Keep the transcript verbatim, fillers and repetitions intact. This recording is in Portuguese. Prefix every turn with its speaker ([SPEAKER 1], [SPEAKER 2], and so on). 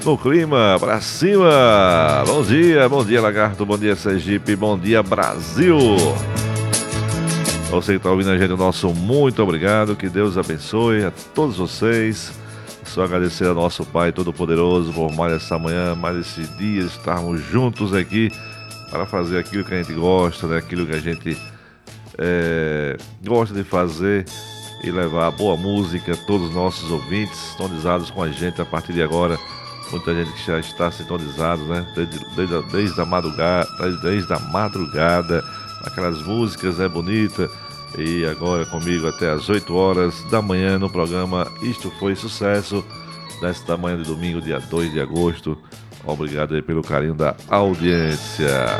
[SPEAKER 1] no clima, pra cima. Bom dia, bom dia Lagarto, bom dia Sergipe, bom dia Brasil. Você que está ouvindo a gente, o nosso muito obrigado, que Deus abençoe a todos vocês. Só agradecer ao nosso Pai Todo-Poderoso por mais essa manhã, mais esse dia, estarmos juntos aqui para fazer aquilo que a gente gosta, né? Aquilo que a gente é, gosta de fazer e levar boa música a todos os nossos ouvintes sintonizados com a gente a partir de agora. Muita gente que já está sintonizado, né? Desde, desde, a, desde a madrugada, desde, desde a madrugada, aquelas músicas, né, bonitas. E agora comigo até às oito horas da manhã no programa Isto Foi Sucesso, nesta manhã de domingo, dia dois de agosto. Obrigado aí pelo carinho da audiência.